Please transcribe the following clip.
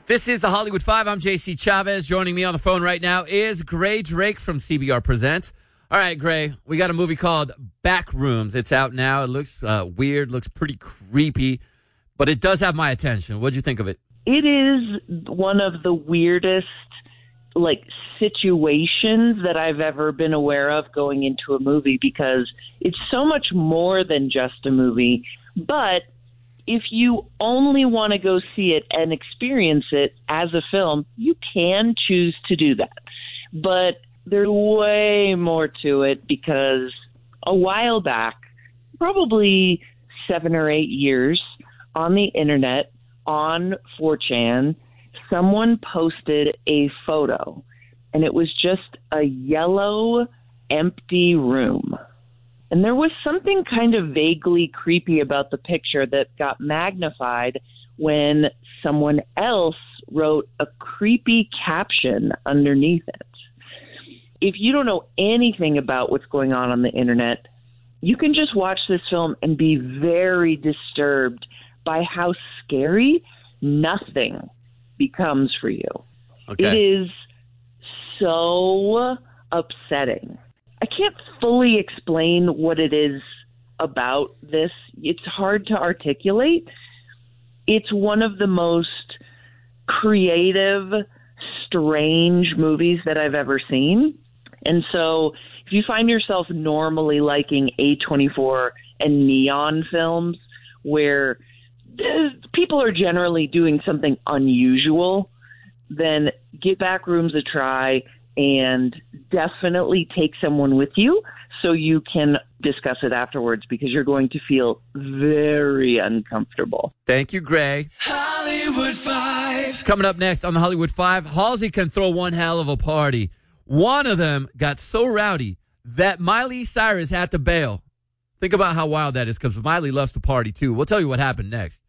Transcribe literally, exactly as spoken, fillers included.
This is the Hollywood Five. I'm J C Chavez. Joining me on the phone right now is Gray Drake from C B R Presents. All right, Gray, we got a movie called Backrooms. It's out now. It looks uh, weird, looks pretty creepy, but it does have my attention. What'd you think of it? It is one of the weirdest, like, situations that I've ever been aware of going into a movie, because it's so much more than just a movie. But if you only want to go see it and experience it as a film, you can choose to do that. But there's way more to it, because a while back, probably seven or eight years, on the internet, on four chan, someone posted a photo, and it was just a yellow, empty room. And there was something kind of vaguely creepy about the picture that got magnified when someone else wrote a creepy caption underneath it. If you don't know anything about what's going on on the internet, you can just watch this film and be very disturbed by how scary nothing becomes for you. Okay. It is so upsetting. I can't fully explain what it is about this. It's hard to articulate. It's one of the most creative, strange movies that I've ever seen. And so if you find yourself normally liking A twenty-four and Neon films, where people are generally doing something unusual, then give Backrooms a try, and definitely take someone with you so you can discuss it afterwards, because you're going to feel very uncomfortable. Thank you, Gray. Hollywood Five. Coming up next on the Hollywood Five, Halsey can throw one hell of a party. One of them got so rowdy that Miley Cyrus had to bail. Think about how wild that is, because Miley loves to party, too. We'll tell you what happened next.